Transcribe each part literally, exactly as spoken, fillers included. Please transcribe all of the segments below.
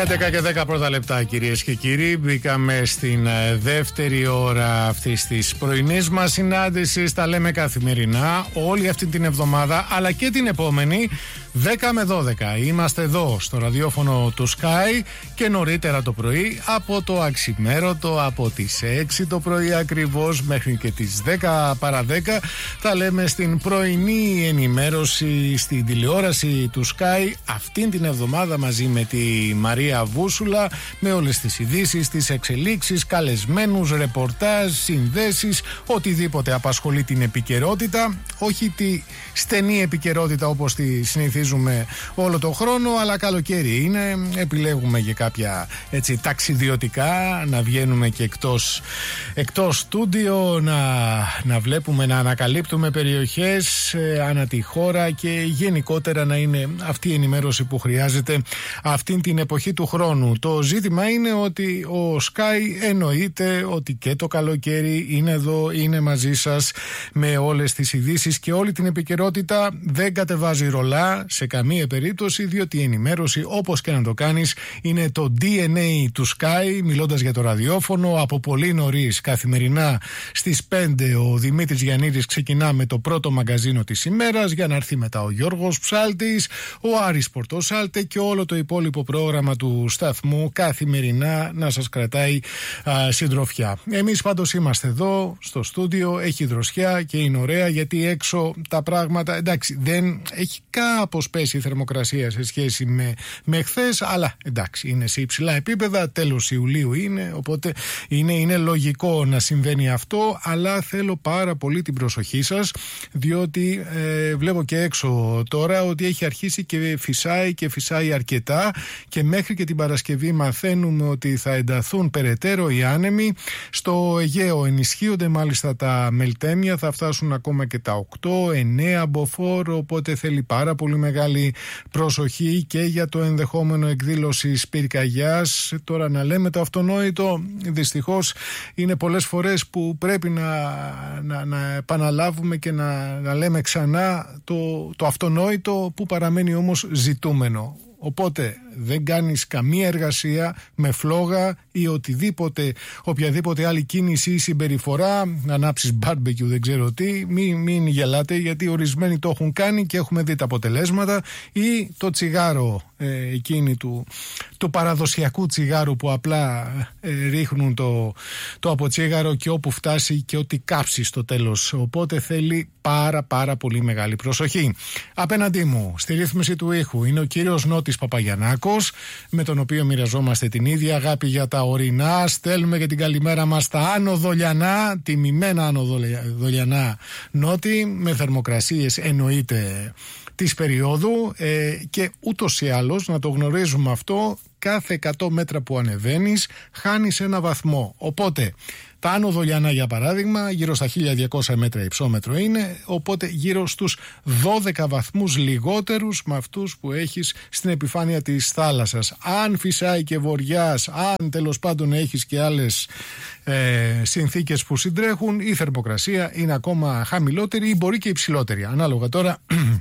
έντεκα και δέκα πρώτα λεπτά, κυρίες και κύριοι. Μπήκαμε στην δεύτερη ώρα αυτής της πρωινής μας συνάντησης. Τα λέμε καθημερινά όλη αυτή την εβδομάδα, αλλά και την επόμενη, δέκα με δώδεκα. Είμαστε εδώ στο ραδιόφωνο του Sky και νωρίτερα το πρωί από το αξιμέρωτο, από τις έξι το πρωί ακριβώς μέχρι και τις δέκα παρά δέκα. Τα λέμε στην πρωινή ενημέρωση στην τηλεόραση του Sky αυτήν την εβδομάδα μαζί με τη Μαρία Βούσουλα, με όλες τις ειδήσεις, τις εξελίξεις, καλεσμένους, ρεπορτάζ, συνδέσεις, οτιδήποτε απασχολεί την επικαιρότητα. Όχι τη στενή επικαιρότητα όπως τη συνηθίζουμε όλο το χρόνο, αλλά καλοκαίρι είναι, επιλέγουμε για κάποια έτσι ταξιδιωτικά, να βγαίνουμε και εκτός, εκτός στούντιο, να, να βλέπουμε, να ανακαλύπτουμε περιοχές ε, ανά τη χώρα και γενικότερα να είναι αυτή η ενημέρωση που χρειάζεται αυτήν την εποχή του χρόνου. Το ζήτημα είναι ότι ο Sky εννοείται ότι και το καλοκαίρι είναι εδώ, είναι μαζί σας με όλες τις ειδήσεις και όλη την επικαιρότητα. Δεν κατεβάζει ρολά σε καμία περίπτωση, διότι η ενημέρωση, όπως και να το κάνεις, είναι το ντι εν έι του Sky. Μιλώντας για το ραδιόφωνο, από πολύ νωρίς καθημερινά στις πέντε ο Δημήτρης Γιαννίδης ξεκινά με το πρώτο μαγκαζίνο της ημέρας, για να έρθει μετά ο Γιώργος Ψάλτης, ο Άρης Πορτοσάλτε και όλο το υπόλοιπο πρόγραμμα του σταθμού καθημερινά να σας κρατάει α, συντροφιά. Εμείς πάντως είμαστε εδώ στο στούντιο, έχει δροσιά και είναι ωραία, γιατί έξω τα πράγματα, εντάξει, δεν έχει κάπως πέσει η θερμοκρασία σε σχέση με, με χθες, αλλά εντάξει, είναι σε υψηλά επίπεδα, τέλος Ιουλίου είναι, οπότε είναι, είναι λογικό να συμβαίνει αυτό, αλλά θέλω πάρα πολύ την προσοχή σας, διότι ε, βλέπω και έξω τώρα ότι έχει αρχίσει και φυσάει και φυσάει αρκετά, και μέχρι και την Παρασκευή μαθαίνουμε ότι θα ενταθούν περαιτέρω οι άνεμοι. Στο Αιγαίο ενισχύονται μάλιστα τα μελτέμια, θα φτάσουν ακόμα και τα οκτώ εννέα μποφόρ, οπότε θέλει πάρα πολύ μεγάλη προσοχή και για το ενδεχόμενο εκδήλωση πυρκαγιάς. Τώρα να λέμε το αυτονόητο, δυστυχώς είναι πολλές φορές που πρέπει να, να, να επαναλάβουμε και να, να λέμε ξανά το, το αυτονόητο, που παραμένει όμως ζητούμενο. Οπότε δεν κάνεις καμία εργασία με φλόγα ή οτιδήποτε, οποιαδήποτε άλλη κίνηση ή συμπεριφορά, να ανάψεις μπάρμπεκιου, δεν ξέρω τι, μην, μην γελάτε, γιατί ορισμένοι το έχουν κάνει και έχουμε δει τα αποτελέσματα. Ή το τσιγάρο ε, εκείνη του, του παραδοσιακού τσιγάρου που απλά ε, ρίχνουν το, το αποτσίγαρο και όπου φτάσει και ό,τι κάψει στο τέλος. Οπότε θέλει πάρα πάρα πολύ μεγάλη προσοχή. Απέναντί μου στη ρύθμιση του ήχου είναι ο κύριος Νότης Παπαγιαννάκος, με τον οποίο μοιραζόμαστε την ίδια αγάπη για τα ορεινά. Στέλνουμε και την καλημέρα μας στα Άνω Δολιανά, τιμημένα Άνω Δολιανά, Νότη, με θερμοκρασίες εννοείται της περίοδου, ε, και ούτως ή άλλως να το γνωρίζουμε αυτό, κάθε εκατό μέτρα που ανεβαίνεις χάνεις ένα βαθμό. Οπότε τα Άνω Δολιανά, για παράδειγμα, γύρω στα χίλια διακόσια μέτρα υψόμετρο είναι, οπότε γύρω στους δώδεκα βαθμούς λιγότερους με αυτούς που έχεις στην επιφάνεια της θάλασσας. Αν φυσάει και βοριάς, αν τέλος πάντων έχεις και άλλες ε, συνθήκες που συντρέχουν, η θερμοκρασία είναι ακόμα χαμηλότερη ή μπορεί και υψηλότερη, ανάλογα τώρα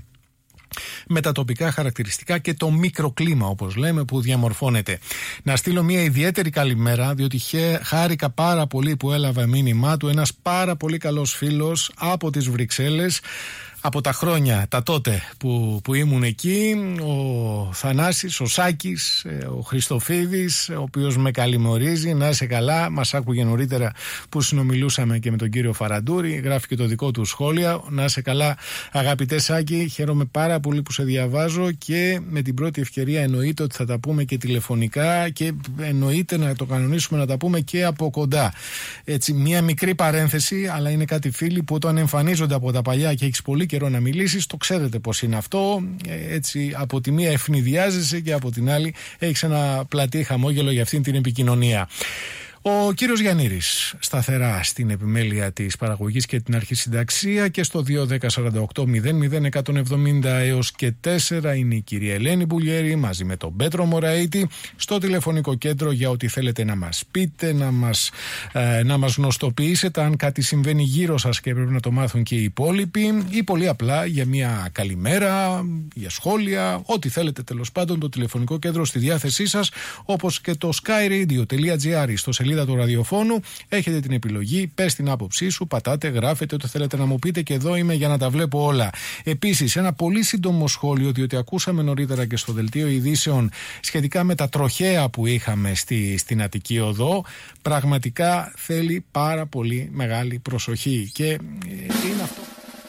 με τα τοπικά χαρακτηριστικά και το μικροκλίμα, όπως λέμε, που διαμορφώνεται. Να στείλω μια ιδιαίτερη καλημέρα, διότι χάρηκα πάρα πολύ που έλαβα μήνυμά του ένας πάρα πολύ καλός φίλος από τις Βρυξέλλες, από τα χρόνια τα τότε που, που ήμουν εκεί, ο Θανάσης, ο Σάκης, ο Χριστοφίδης, ο οποίος με καλημερίζει, να είσαι καλά. Μας άκουγε νωρίτερα που συνομιλούσαμε και με τον κύριο Φαραντούρη, γράφει και το δικό του σχόλιο. Να είσαι καλά, αγαπητέ Σάκη, χαίρομαι πάρα πολύ που σε διαβάζω, και με την πρώτη ευκαιρία εννοείται ότι θα τα πούμε και τηλεφωνικά, και εννοείται να το κανονίσουμε να τα πούμε και από κοντά. Έτσι, μια μικρή παρένθεση, αλλά είναι κάτι, φίλοι, που όταν εμφανίζονται από τα παλιά και έχεις πολύ καιρό να μιλήσεις, το ξέρετε πως είναι αυτό. Έτσι, από τη μία ευνηδιάζεσαι και από την άλλη έχεις ένα πλατή χαμόγελο για αυτήν την επικοινωνία. Ο κύριος Γιαννήρης, σταθερά στην επιμέλεια της παραγωγής και την αρχισυνταξία, και στο δύο δέκα σαράντα οκτώ μηδέν μηδέν εκατόν εβδομήντα έως και τέσσερα είναι η κυρία Ελένη Μπουλιέρη μαζί με τον Πέτρο Μωραήτη στο τηλεφωνικό κέντρο για ό,τι θέλετε να μας πείτε, να μας, ε, να μας γνωστοποιήσετε αν κάτι συμβαίνει γύρω σας και πρέπει να το μάθουν και οι υπόλοιποι, ή πολύ απλά για μια καλημέρα, για σχόλια, ό,τι θέλετε τέλος πάντων. Το τηλεφωνικό κέντρο στη διάθεσή σας, όπως και το skyradio.gr στο σελίδα του ραδιοφώνου. Έχετε την επιλογή, πες την άποψή σου, πατάτε, γράφετε ό,τι θέλετε να μου πείτε και εδώ είμαι για να τα βλέπω όλα. Επίσης, ένα πολύ σύντομο σχόλιο, διότι ακούσαμε νωρίτερα και στο δελτίο ειδήσεων σχετικά με τα τροχαία που είχαμε στη, στην Αττική Οδό. Πραγματικά θέλει πάρα πολύ μεγάλη προσοχή και είναι αυτό.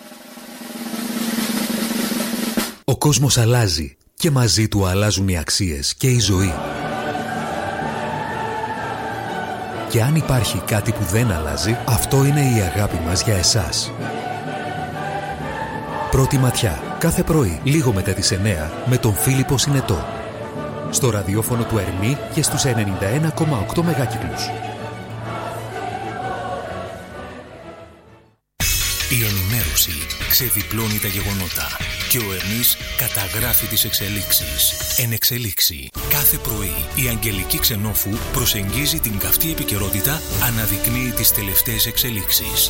Ο κόσμος αλλάζει και μαζί του αλλάζουν οι αξίες και η ζωή. Και αν υπάρχει κάτι που δεν αλλάζει, αυτό είναι η αγάπη μας για εσάς. Πρώτη ματιά, κάθε πρωί, λίγο μετά τις εννιά, με τον Φίλιππο Συνετό. Στο ραδιόφωνο του Ερμή και στους ενενήντα ένα κόμμα οκτώ μεγάκυκλους. Η ενημέρωση ξεδιπλώνει τα γεγονότα και ο Ερμής καταγράφει τις εξελίξεις. Εν εξελίξει. Κάθε πρωί η Αγγελική Ξενόφου προσεγγίζει την καυτή επικαιρότητα, αναδεικνύει τις τελευταίες εξελίξεις.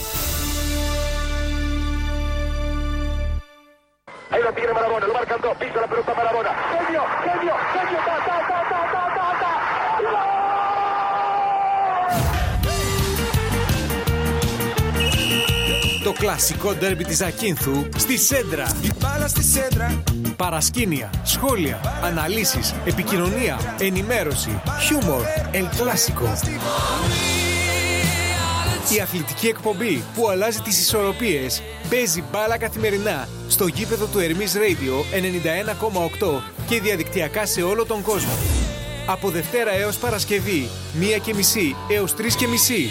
Το κλασικό ντέρμπι της Ακίνθου στη Σέντρα. Η μπάλα στη Σέντρα. Παρασκήνια, σχόλια, αναλύσεις, επικοινωνία, ενημέρωση, χιούμορ, ελ κλάσικο. Η αθλητική εκπομπή που αλλάζει τις ισορροπίες παίζει μπάλα καθημερινά στο γήπεδο του Ερμής Radio ενενήντα ένα κόμμα οκτώ και διαδικτυακά σε όλο τον κόσμο. Από Δευτέρα έως Παρασκευή, μία και μισή έως τρεις και μισή.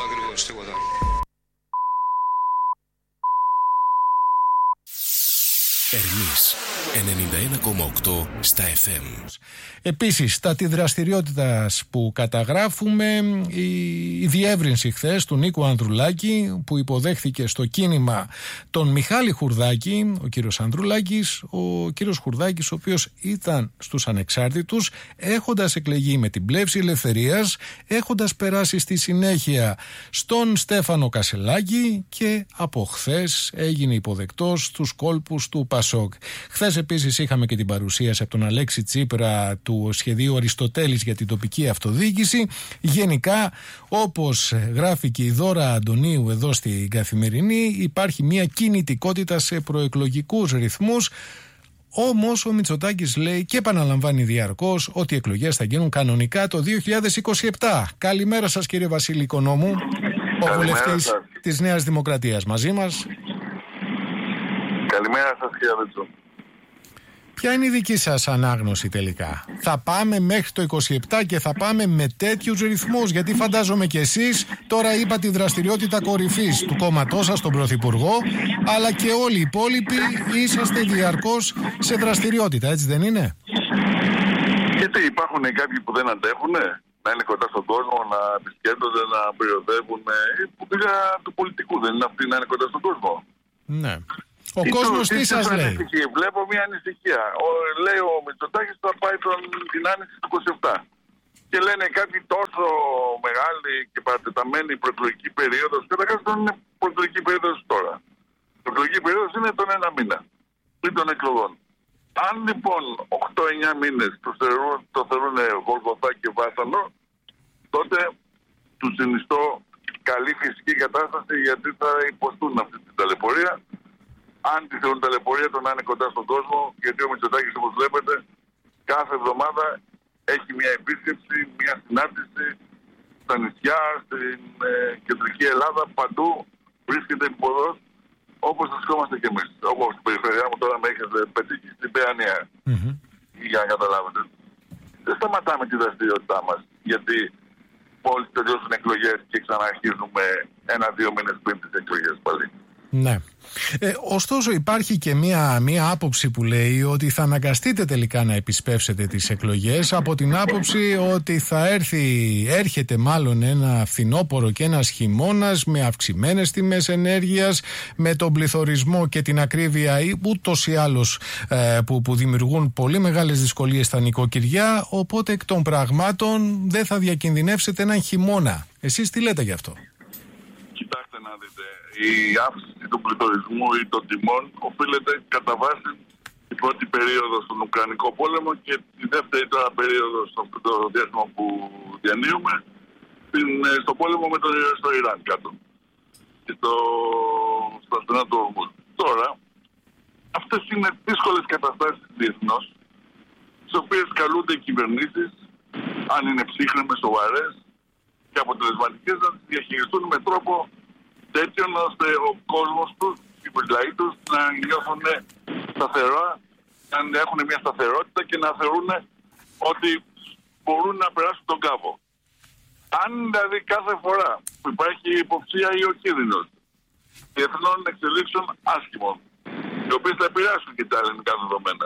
Ερμής ενενήντα ένα κόμμα οκτώ στα εφ εμ. Επίσης, τα τη δραστηριότητα που καταγράφουμε, η διεύρυνση χθες του Νίκου Ανδρουλάκη που υποδέχθηκε στο κίνημα τον Μιχάλη Χουρδάκη, ο κύριος Ανδρουλάκης, ο κύριος Χουρδάκης ο οποίος ήταν στους ανεξάρτητους έχοντας εκλεγεί με την πλεύση ελευθερίας, έχοντας περάσει στη συνέχεια στον Στέφανο Κασελάκη και από χθες έγινε υποδεκτός στους κόλπους του Πασόκ. Χθες επίσης είχαμε και την παρουσίαση από τον Αλέξη Τσίπρα του σχεδίου Αριστοτέλης για την τοπική αυτοδιοίκηση. Γενικά, όπως γράφει και η Δώρα Αντωνίου εδώ στην Καθημερινή, υπάρχει μια κινητικότητα σε προεκλογικούς ρυθμούς. Όμως ο Μητσοτάκης λέει και επαναλαμβάνει διαρκώς ότι οι εκλογές θα γίνουν κανονικά το δύο χιλιάδες είκοσι επτά. Καλημέρα σας κύριε Βασίλη Οικονόμου, ο βουλευτής της Νέας Δημοκρατίας μαζί μας. Καλημέρα σας κύριε Βέτσο. Ποια είναι η δική σας ανάγνωση τελικά? Θα πάμε μέχρι το είκοσι επτά και θα πάμε με τέτοιους ρυθμούς? Γιατί φαντάζομαι και εσείς τώρα είπα τη δραστηριότητα κορυφής του κόμματός σας, τον Πρωθυπουργό, αλλά και όλοι οι υπόλοιποι είσαστε διαρκώς σε δραστηριότητα, έτσι δεν είναι? Γιατί υπάρχουν κάποιοι που δεν αντέχουν να είναι κοντά στον κόσμο, να επισκέπτονται, να περιοδεύουν. Η δουλειά του πολιτικού δεν είναι αυτή, να είναι κοντά στον κόσμο? Ναι. Ο κόσμος τι σας λέει? Βλέπω μια ανησυχία. Ο, λέει ο Μητσοτάκης θα πάει τον, την άνοιξη του είκοσι επτά. Και λένε κάτι τόσο μεγάλη και παρατεταμένη προεκλογική περίοδος. Καταρχάς δεν είναι προεκλογική περίοδος τώρα. Η προεκλογική περίοδος είναι τον ένα μήνα πριν των εκλογών. Αν λοιπόν οκτώ εννιά μήνες το θεωρούν, το θεωρούν Γολγοθά και βάσανο, τότε τους συνιστώ καλή φυσική κατάσταση, γιατί θα υποστούν αυτή την ταλαιπωρία. Αν τη θεωρούν ταλαιπωρία, το να είναι κοντά στον κόσμο, γιατί ο Μητσοτάκης, όπως βλέπετε, κάθε εβδομάδα έχει μια επίσκεψη, μια συνάντηση στα νησιά, στην ε, κεντρική Ελλάδα, παντού βρίσκεται υποδός, όπως βρισκόμαστε κι εμείς. Όπως στην περιφερειά μου τώρα με έχετε πετύχει στην Παιανία, mm-hmm. για να καταλάβετε. Δεν σταματάμε τη δραστηριότητά μας, γιατί μόλις τελειώσουν εκλογές και ξαναρχίζουμε ένα-δύο μήνες πριν τις εκλογές πάλι. Ναι. Ε, ωστόσο υπάρχει και μία, μία άποψη που λέει ότι θα αναγκαστείτε τελικά να επισπεύσετε τις εκλογές, από την άποψη ότι θα έρθει, έρχεται μάλλον ένα φθινόπωρο και ένας χειμώνας με αυξημένες τιμές ενέργειας, με τον πληθωρισμό και την ακρίβεια ούτως ή άλλως ε, που, που δημιουργούν πολύ μεγάλες δυσκολίες στα νοικοκυριά, οπότε εκ των πραγμάτων δεν θα διακινδυνεύσετε έναν χειμώνα. Εσείς τι λέτε γι' αυτό? Κοιτάξτε να δείτε, η αύξηση του πληθωρισμού ή των τιμών οφείλεται κατά βάση την πρώτη περίοδο στον Ουκρανικό πόλεμο και τη δεύτερη τώρα περίοδο στο διάστημα που διανύουμε στον πόλεμο με το, στο Ιράν κάτω και το, στο στενά του Ορμούζ. Τώρα, αυτές είναι δύσκολες καταστάσεις διεθνώς, στις οποίες καλούνται οι κυβερνήσεις, αν είναι ψύχρεμες, σοβαρές και αποτελεσματικές, να τις διαχειριστούν με τρόπο τέτοιον ώστε ο κόσμος τους, οι λαοί τους να νιώθουν σταθερά, να έχουν μια σταθερότητα και να θεωρούν ότι μπορούν να περάσουν τον κάβο. Αν δηλαδή κάθε φορά που υπάρχει υποψία ή ο κίνδυνος διεθνών εξελίξεων άσχημων, οι οποίες θα επηρεάσουν και τα ελληνικά δεδομένα,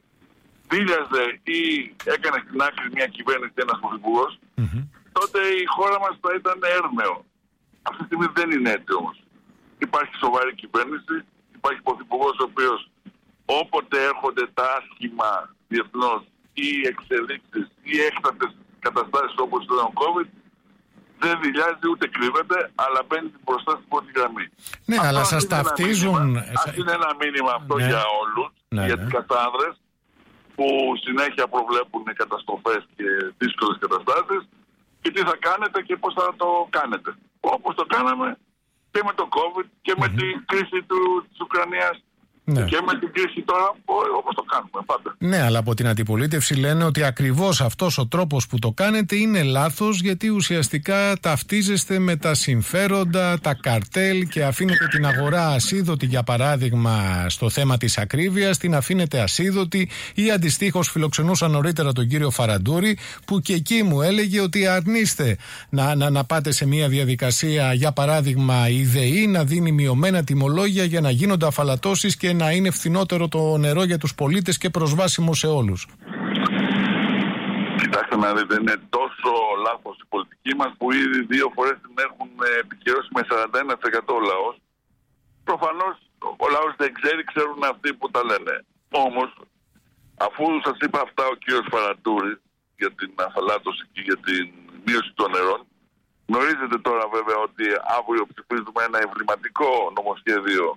δίλιαζε ή έκανε στην άκρη μια κυβέρνηση, ένας πρωθυπουργός, mm-hmm. τότε η χώρα μας θα ήταν έρμεο. Αυτή τη στιγμή δεν είναι έτσι όμως. Υπάρχει σοβαρή κυβέρνηση, υπάρχει πρωθυπουργός ο οποίος όποτε έρχονται τα άσχημα διεθνώς ή εξελίξεις ή έκτακτες καταστάσεις όπως το COVID, δεν δηλιάζει ούτε κρύβεται, αλλά μπαίνει μπροστά στην πρώτη γραμμή. Ναι, αυτό αλλά σας ταυτίζουν. Αυτό είναι ένα μήνυμα αυτό ναι. για όλους, ναι, για ναι. τις καστάνδρες που συνέχεια προβλέπουν καταστροφές και δύσκολες καταστάσεις και τι θα κάνετε και πώς θα το κάνετε. Όπως το κάναμε και με το COVID και με mm-hmm. την κρίση του, της Ουκρανίας. Ναι. Και με την κρίση τώρα, όπως το κάνουμε πάντα. Ναι, αλλά από την αντιπολίτευση λένε ότι ακριβώς αυτός ο τρόπος που το κάνετε είναι λάθος, γιατί ουσιαστικά ταυτίζεστε με τα συμφέροντα, τα καρτέλ και αφήνετε την αγορά ασίδωτη, για παράδειγμα, στο θέμα της ακρίβειας, την αφήνετε ασίδωτη, ή αντιστοίχως φιλοξενούσα νωρίτερα τον κύριο Φαραντούρη, που και εκεί μου έλεγε ότι αρνείστε να, να, να πάτε σε μια διαδικασία, για παράδειγμα, η ΔΕΗ να δίνει μειωμένα τιμολόγια για να γίνονται αφαλατώσεις και να είναι φθηνότερο το νερό για τους πολίτες και προσβάσιμο σε όλους. Κοιτάξτε να δείτε, είναι τόσο λάθος η πολιτική μας που ήδη δύο φορές την έχουν επικυρώσει με σαράντα ένα τοις εκατό ο λαός. Προφανώς ο λαός δεν ξέρει, ξέρουν αυτοί που τα λένε. Όμως, αφού σας είπα αυτά ο κύριος Φαραντούρης για την αφαλάτωση και για την μείωση των νερών, γνωρίζετε τώρα βέβαια ότι αύριο ψηφίζουμε ένα εμβληματικό νομοσχέδιο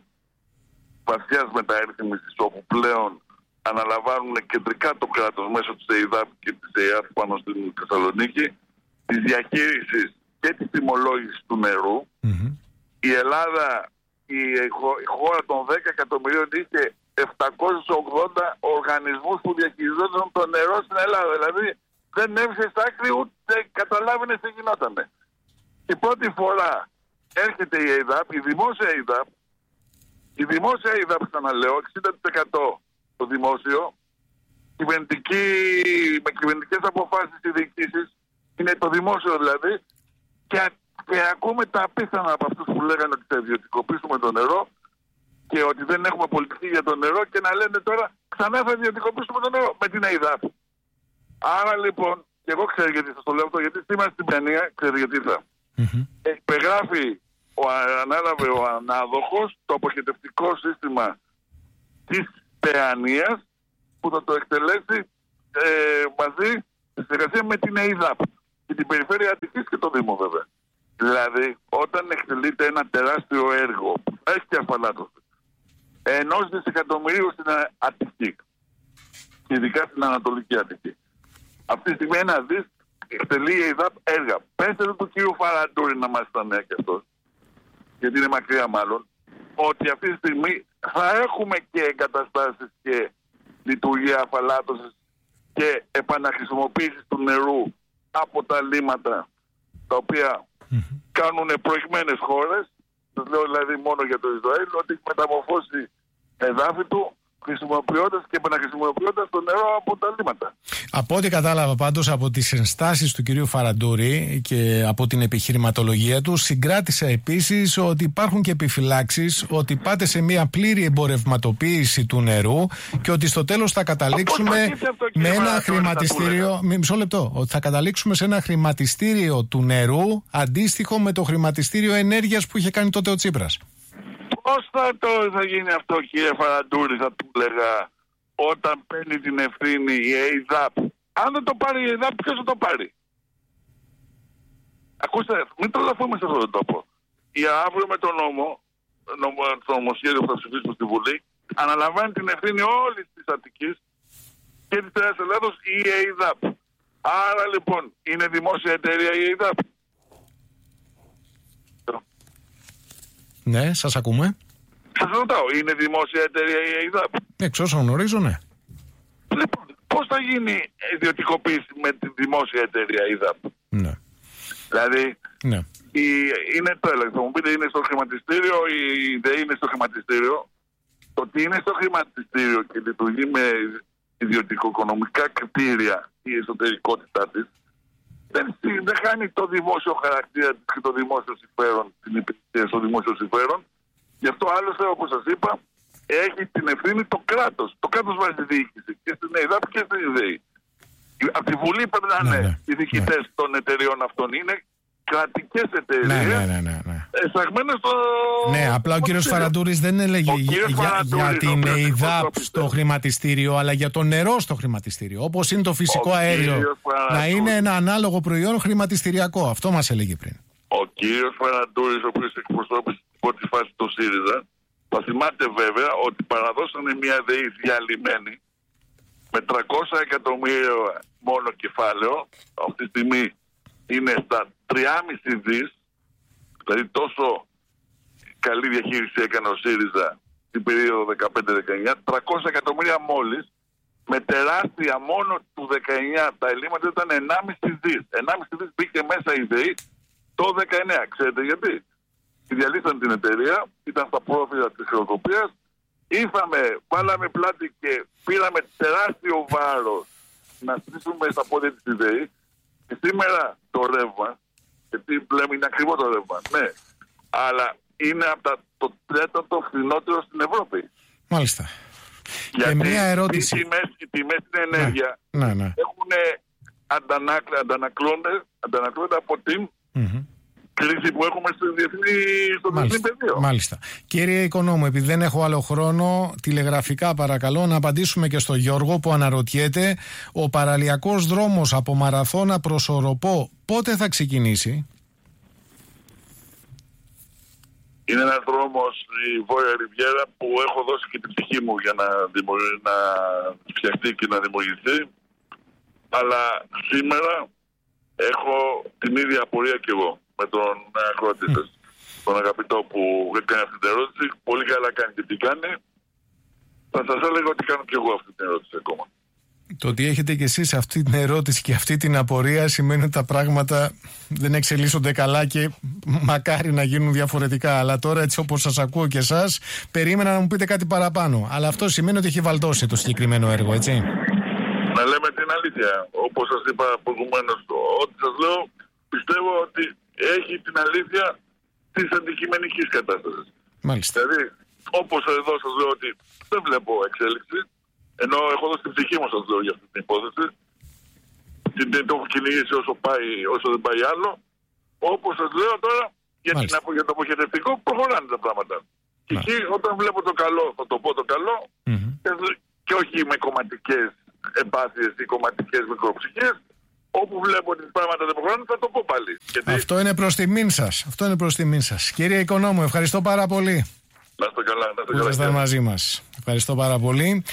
βαθιάς μεταρρύθμισης, όπου πλέον αναλαμβάνουν κεντρικά το κράτος μέσω της ΕΙΔΑΠ και της ΕΙΑΠ πάνω στην Θεσσαλονίκη, της διαχείρισης και της τιμολόγησης του νερού. Mm-hmm. Η Ελλάδα, η, η χώρα των δέκα εκατομμυρίων, είχε επτακόσιους ογδόντα οργανισμούς που διαχειριζόταν το νερό στην Ελλάδα. Δηλαδή δεν έβησε στα άκρη ούτε καταλάβαινε τι γινότανε. Η πρώτη φορά έρχεται η ΕΙΔΑΠ, η δημόσια ΕΙΔΑΠ. Η δημόσια ΕΙΔΑΠ, ξαναλέω, εξήντα τοις εκατό το δημόσιο, κυβερνητική, με κυβερνητικές αποφάσεις οι διοικήσεις, είναι το δημόσιο δηλαδή, και, και ακούμε τα απίθανα από αυτούς που λέγανε ότι θα ιδιωτικοποιήσουμε το νερό και ότι δεν έχουμε πολιτική για το νερό, και να λένε τώρα ξανά θα ιδιωτικοποιήσουμε το νερό με την ΕΙΔΑΠ. Άρα λοιπόν, και εγώ ξέρω γιατί σας το λέω αυτό, γιατί σήμερα στην Παιανία, ξέρω γιατί θα. Mm-hmm. Υπεγράφει Ο, ανέλαβε ο ανάδοχος το αποχετευτικό σύστημα της Παιανίας που θα το εκτελέσει ε, μαζί στη συνεργασία με την ΕΙΔΑΠ και την Περιφέρεια Αττικής και το Δήμο βέβαια. Δηλαδή όταν εκτελείται ένα τεράστιο έργο που θα έχει και αφαλάτωση ενός δισεκατομμυρίου στην Αττική και ειδικά στην Ανατολική Αττική, αυτή τη στιγμή ένα δις εκτελεί η ΕΙΔΑΠ έργα. Πέστε του κύριου Φαραντούρη να μας ήταν και αυτός, γιατί είναι μακριά μάλλον, ότι αυτή τη στιγμή θα έχουμε και εγκαταστάσεις και λειτουργία αφαλάτωσης και επαναχρησιμοποίησης του νερού από τα λίμματα τα οποία mm-hmm. κάνουν προηγμένες χώρες. Σας λέω δηλαδή μόνο για το Ισραήλ, ότι έχει μεταμορφώσει εδάφη του χρησιμοποιώντας και επαναχρησιμοποιώντας το νερό από τα λίμματα. Από ό,τι κατάλαβα πάντως από τις ενστάσεις του κυρίου Φαραντούρη και από την επιχειρηματολογία του, συγκράτησα επίσης ότι υπάρχουν και επιφυλάξεις ότι πάτε σε μια πλήρη εμπορευματοποίηση του νερού και ότι στο τέλος θα καταλήξουμε αυτό, με ένα χρηματιστήριο. Μισό λεπτό. Ότι θα καταλήξουμε σε ένα χρηματιστήριο του νερού αντίστοιχο με το χρηματιστήριο ενέργειας που είχε κάνει τότε ο Τσίπρας. Πώς θα, το, θα γίνει αυτό, κύριε Φαραντούρη, θα του έλεγα, όταν παίρνει την ευθύνη η ΕΙΔΑΠ? Αν δεν το πάρει η ΕΙΔΑΠ, ποιος θα το πάρει? Ακούστε, μην τρελαθούμε σε αυτόν τον τόπο. Για αύριο με τον νόμο, νομο, το νομοσχέδιο που θα ψηφίσουμε στη Βουλή, αναλαμβάνει την ευθύνη όλης της Αττικής και της Νέας Ελλάδος η ΕΙΔΑΠ. Άρα λοιπόν, είναι δημόσια εταιρεία η ΕΙΔΑΠ? Ναι, σας ακούμε. Σας ρωτάω, είναι δημόσια εταιρεία η ΕΙΔΑΠ? Εξ όσων γνωρίζω, ναι. Λοιπόν, πώς θα γίνει ιδιωτικοποίηση με τη δημόσια εταιρεία ΕΙΔΑΠ? Ναι. Δηλαδή, ναι. Η, είναι το έλεγχο. Θα μου πείτε, είναι στο χρηματιστήριο ή δεν είναι στο χρηματιστήριο? Το ότι είναι στο χρηματιστήριο και λειτουργεί με ιδιωτικο-οικονομικά κριτήρια η εσωτερικότητά της, δεν, δεν χάνει το δημόσιο χαρακτήρα της και το δημόσιο συμφέρον, την υπηρεσία στο δημόσιο συμφέρον. Γι' αυτό άλλωστε, όπως σας είπα, έχει την ευθύνη το κράτος. Το κράτος βάζει τη διοίκηση και στην ΕΙΔΑΠ και στην ΕΙΔΕΗ. Από τη Βουλή περνάνε ναι, ναι, οι διοικητές ναι. των εταιριών αυτών. Είναι κρατικές εταιρείες. Ναι, ναι, ναι, ναι. Εισαγμένες στο. Ναι, απλά ο κύριος Φαραντούρης δεν έλεγε για, για την ΕΙΔΑΠ στο χρηματιστήριο, αλλά για το νερό στο χρηματιστήριο. Όπως είναι το φυσικό ο αέριο. Να είναι ένα ανάλογο προϊόν χρηματιστηριακό. Αυτό μας έλεγε πριν. Ο κύριος Φαραντούρης, ο οποίος εκπροσώπησε στην πρώτη φάση το ΣΥΡΙΖΑ, θα θυμάται βέβαια ότι παραδώσανε μια ΔΕΗ διαλυμένη με τριακόσια εκατομμύρια μόνο κεφάλαιο. Αυτή τη στιγμή είναι στα τριακόσια δις, δηλαδή τόσο καλή διαχείριση έκανε ο ΣΥΡΙΖΑ την περίοδο δεκαπέντε δεκαεννιά, τριακόσια εκατομμύρια μόλις, με τεράστια μόνο του δεκαεννιά τα ελλείμματα ήταν ενάμιση δις. ενάμιση δις μπήκε μέσα η ΔΕΗ το δεκαεννιά. Ξέρετε γιατί? Διαλύσαν την εταιρεία, ήταν στα πρόφυλλα της χρεοκοπίας, ήρθαμε, βάλαμε πλάτη και πήραμε τεράστιο βάρος να στήσουμε στα πόδια της ΔΕΗ. Και σήμερα το ρεύμα, γιατί λέμε είναι ακριβό το ρεύμα, ναι, αλλά είναι από τα, το τέταρτο φθηνότερο στην Ευρώπη. Μάλιστα. Γιατί και μια ερώτηση. Οι τιμές, οι τιμές στην ενέργεια ναι, ναι, ναι. έχουν αντανακλώνται, αντανακλώνται από την mm-hmm. κρίση που έχουμε στο διεθνή, στο διεθνή πεδίο. Μάλιστα. Κύριε Οικονόμου, επειδή δεν έχω άλλο χρόνο, τηλεγραφικά παρακαλώ να απαντήσουμε και στο Γιώργο που αναρωτιέται, ο παραλιακός δρόμος από Μαραθώνα προς Οροπό πότε θα ξεκινήσει? Είναι ένας δρόμος, η Βόρεια Ριβιέρα, που έχω δώσει και την ψυχή μου για να, δημιουργη... να φτιαχτεί και να δημιουργηθεί. Αλλά σήμερα έχω την ίδια απορία κι εγώ με τον ακροατή σας, mm. τον αγαπητό που έκανε αυτή την ερώτηση. Πολύ καλά κάνει και τι κάνει. Θα σας έλεγα ότι κάνω κι εγώ αυτή την ερώτηση ακόμα. Το ότι έχετε κι εσείς αυτή την ερώτηση και αυτή την απορία σημαίνει ότι τα πράγματα δεν εξελίσσονται καλά και μακάρι να γίνουν διαφορετικά. Αλλά τώρα, έτσι όπως σας ακούω και εσάς, περίμενα να μου πείτε κάτι παραπάνω. Αλλά αυτό σημαίνει ότι έχει βαλτώσει το συγκεκριμένο έργο, έτσι. Να λέμε την αλήθεια. Όπως σας είπα προηγουμένως, ό,τι σας λέω, πιστεύω ότι έχει την αλήθεια της αντικειμενικής κατάστασης. Μάλιστα. Δηλαδή, όπως εδώ σας λέω ότι δεν βλέπω εξέλιξη, ενώ έχω δώσει την ψυχή μου σας λέω για αυτή την υπόθεση, την, την έχω κυνηγήσει όσο, πάει, όσο δεν πάει άλλο, όπως σας λέω τώρα, για, την, για το αποχαιρετικό προχωράνε τα πράγματα. Και εκεί όταν βλέπω το καλό, θα το πω το καλό, mm-hmm. και όχι με κομματικές εμπάθειες ή κομματικές μικροψυχίες. Όπου βλέπω ότι πράγματα δεν προχωράνε, θα το πω πάλι. Γιατί... Αυτό είναι προς τιμήν σας. Αυτό είναι προς τιμήν σας. Κύριε Οικονόμου, ευχαριστώ πάρα πολύ. Να είστε καλά. Να είστε καλά. Που ήσασταν μαζί μας. Ευχαριστώ πάρα πολύ.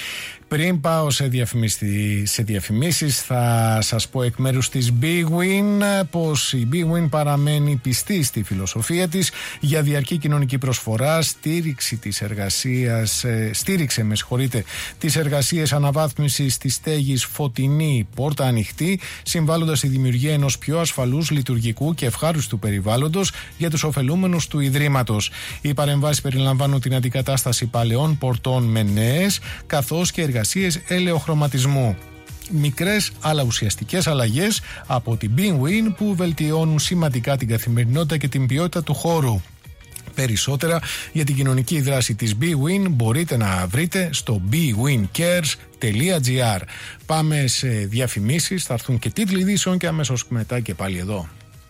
Πριν πάω σε, σε διαφημίσεις, θα σας πω εκ μέρους της Big Win πως η Big Win παραμένει πιστή στη φιλοσοφία της για διαρκή κοινωνική προσφορά, στήριξη της εργασίας, στήριξε με συγχωρείτε τις εργασίες αναβάθμισης της στέγης Φωτεινή Πόρτα Ανοιχτή, συμβάλλοντας στη δημιουργία ενός πιο ασφαλούς, λειτουργικού και ευχάριστου περιβάλλοντος για τους ωφελούμενους του Ιδρύματος. Οι παρεμβάσεις περιλαμβάνουν την αντικατάσταση παλαιών πορτών με νέες, καθώς και εργασίες ελαιοχρωματισμού. Μικρές αλλά ουσιαστικές αλλαγές από την Big Win που βελτιώνουν σημαντικά την καθημερινότητα και την ποιότητα του χώρου. Περισσότερα για την κοινωνική δράση της Big Win μπορείτε να βρείτε στο big win cares dot gr. Πάμε σε διαφημίσεις, θα έρθουν και τίτλοι ειδήσεων και αμέσως μετά και πάλι εδώ.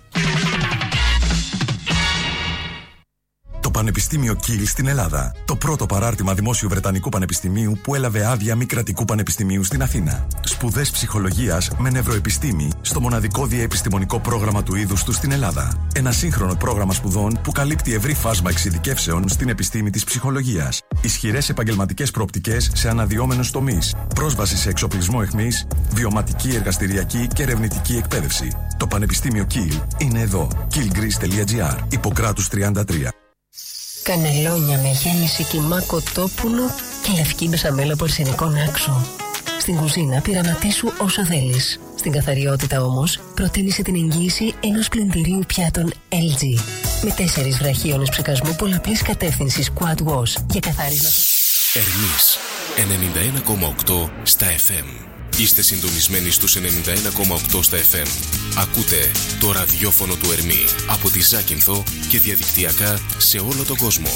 Το Πανεπιστήμιο Kiel στην Ελλάδα. Το πρώτο παράρτημα δημόσιου Βρετανικού Πανεπιστημίου που έλαβε άδεια μη κρατικού πανεπιστημίου στην Αθήνα. Σπουδές ψυχολογίας με νευροεπιστήμη στο μοναδικό διαεπιστημονικό πρόγραμμα του είδους του στην Ελλάδα. Ένα σύγχρονο πρόγραμμα σπουδών που καλύπτει ευρύ φάσμα εξειδικεύσεων στην επιστήμη της ψυχολογίας. Ισχυρές επαγγελματικές προοπτικές σε αναδυόμενους τομείς. Πρόσβαση σε εξοπλισμό αιχμής, βιωματική, εργαστηριακή και ερευνητική εκπαίδευση. Το Πανεπιστήμιο Kiel είναι εδώ. kiel greece dot gr. Ιπποκράτους τριάντα τρία. Κανελόνια με γέμιση κιμά κοτόπουλο και λευκή μπεσαμέλα από αρσενικό άξο. Στην κουζίνα πειραματίσου όσο θέλεις. Στην καθαριότητα όμως προτίμησε την εγγύηση ενός πλυντηρίου πιάτων ελ τζι. Με τέσσερις βραχίονες ψεκασμού πολλαπλής κατεύθυνσης Quad Wash για καθάρισμα. Ερμής ενενήντα ένα κόμμα οκτώ στα εφ εμ. Είστε συντονισμένοι στους ενενήντα ένα κόμμα οκτώ στα εφ εμ. Ακούτε το ραδιόφωνο του Ερμή από τη Ζάκυνθο και διαδικτυακά σε όλο τον κόσμο.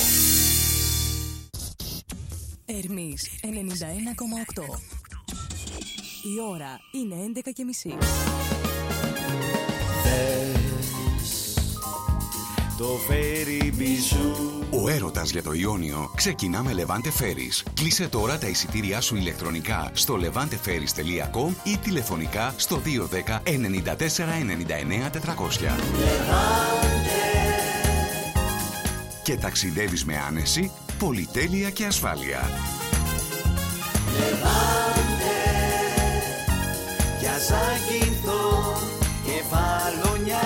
Ερμής ενενήντα ένα κόμμα οκτώ. Η ώρα είναι έντεκα και μισή. Το Ferry Bijou. Ο έρωτας για το Ιόνιο ξεκινά με Levante Ferries. Κλείσε τώρα τα εισιτήριά σου ηλεκτρονικά στο levante ferries dot com ή τηλεφωνικά στο δύο ένα μηδέν εννιά τέσσερα εννιά εννιά τετρακόσια. Και ταξιδεύεις με άνεση, πολυτέλεια και ασφάλεια. Levante, για Ζάκυνθο και Βαλονιά.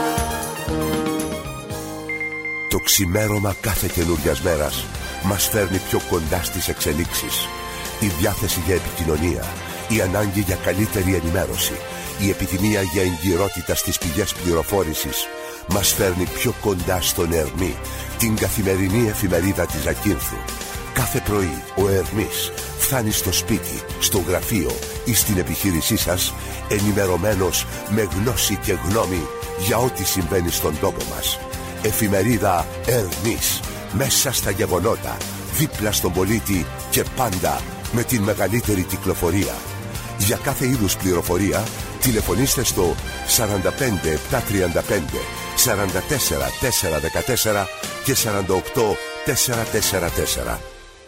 Το ξημέρωμα κάθε καινούριας μέρας μας φέρνει πιο κοντά στις εξελίξεις. Η διάθεση για επικοινωνία, η ανάγκη για καλύτερη ενημέρωση, η επιθυμία για εγκυρότητα στις πηγές πληροφόρησης μας φέρνει πιο κοντά στον Ερμή, την καθημερινή εφημερίδα της Ζακύνθου. Κάθε πρωί ο Ερμής φτάνει στο σπίτι, στο γραφείο ή στην επιχείρησή σας ενημερωμένος με γνώση και γνώμη για ό,τι συμβαίνει στον τόπο μας. Εφημερίδα Ερμής, μέσα στα γεγονότα, δίπλα στον πολίτη και πάντα με την μεγαλύτερη κυκλοφορία. Για κάθε είδους πληροφορία τηλεφωνήστε στο σαράντα πέντε επτακόσια τριάντα πέντε σαράντα τέσσερα τετρακόσια δεκατέσσερα και σαράντα οκτώ τετρακόσια σαράντα τέσσερα.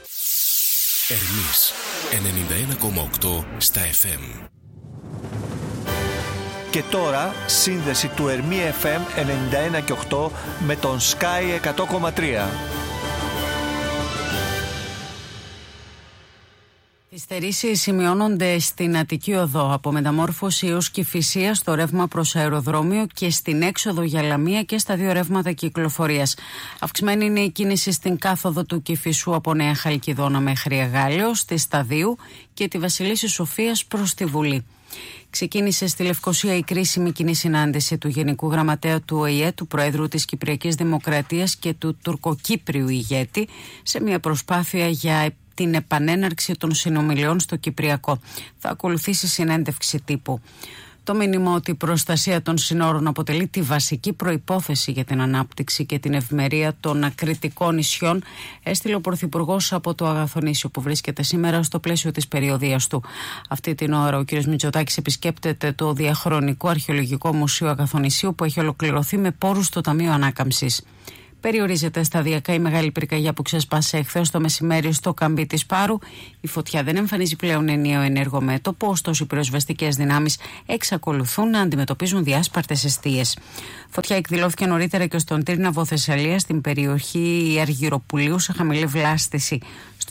Ερμής ενενήντα ένα κόμμα οκτώ στα εφ εμ. Και τώρα σύνδεση του Ερμή εφ εμ ενενήντα ένα και οκτώ με τον Sky εκατό κόμμα τρία. Καθυστερήσεις σημειώνονται στην Αττική Οδό από Μεταμόρφωση έως Κηφισία στο ρεύμα προς αεροδρόμιο και στην έξοδο για Λαμία και στα δύο ρεύματα κυκλοφορίας. Αυξημένη είναι η κίνηση στην κάθοδο του Κηφισού από Νέα Χαλκιδόνα μέχρι Εγάλεο, στη Σταδίου και τη Βασιλίσσης Σοφίας προς τη Βουλή. Ξεκίνησε στη Λευκοσία η κρίσιμη κοινή συνάντηση του Γενικού Γραμματέα του Ο Η Ε, του Προέδρου της Κυπριακής Δημοκρατίας και του Τουρκοκύπριου ηγέτη σε μια προσπάθεια για την επανέναρξη των συνομιλιών στο Κυπριακό. Θα ακολουθήσει συνέντευξη τύπου. Το μήνυμα ότι η προστασία των συνόρων αποτελεί τη βασική προϋπόθεση για την ανάπτυξη και την ευημερία των ακριτικών νησιών έστειλε ο Πρωθυπουργός από το Αγαθονήσιο που βρίσκεται σήμερα στο πλαίσιο της περιοδίας του. Αυτή την ώρα ο κ. Μητσοτάκης επισκέπτεται το Διαχρονικό Αρχαιολογικό Μουσείο Αγαθονησίου που έχει ολοκληρωθεί με πόρους στο Ταμείο Ανάκαμψης. Περιορίζεται σταδιακά η μεγάλη πυρκαγιά που ξέσπασε εχθές το μεσημέρι στο Καμπί της Πάρου. Η φωτιά δεν εμφανίζει πλέον ενιαίο ενέργο μέτωπο, ωστόσο οι πυροσβεστικές δυνάμεις εξακολουθούν να αντιμετωπίζουν διάσπαρτες εστίες. Φωτιά εκδηλώθηκε νωρίτερα και στον Τύρναβο Θεσσαλία, στην περιοχή Αργυροπουλίου, σε χαμηλή βλάστηση. Στο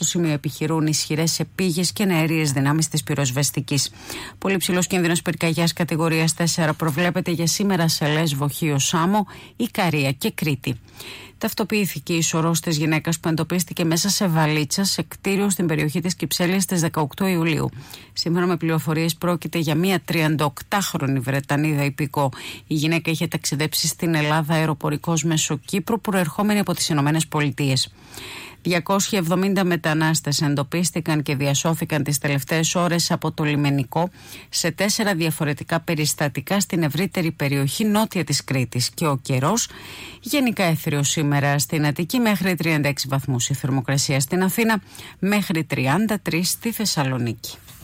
Στο σημείο επιχειρούν ισχυρές επίγειες και νεαρίες δυνάμεις της πυροσβεστικής. Πολύ ψηλός κίνδυνος πυρκαγιάς κατηγορίας τέσσερα προβλέπεται για σήμερα σε Λέσβο, Χίο, Σάμο, Ικαρία και Κρήτη. Ταυτοποιήθηκε η σωρός της γυναίκας που εντοπίστηκε μέσα σε βαλίτσα σε κτίριο στην περιοχή της Κυψέλειας στις δεκαοκτώ Ιουλίου. Σύμφωνα με πληροφορίες, πρόκειται για μια τριανταοκτάχρονη Βρετανίδα υπηκό. Η γυναίκα είχε ταξιδέψει στην Ελλάδα αεροπορικός μέσω Κύπρου, προερχόμενη από τις Ηνωμένες Πολιτείες. διακόσιοι εβδομήντα μετανάστες εντοπίστηκαν και διασώθηκαν τις τελευταίες ώρες από το λιμενικό σε τέσσερα διαφορετικά περιστατικά στην ευρύτερη περιοχή νότια της Κρήτης. Και ο καιρός γενικά έθριος σήμερα στην Αττική μέχρι τριάντα έξι βαθμούς, η θερμοκρασία στην Αθήνα μέχρι τριάντα τρία στη Θεσσαλονίκη.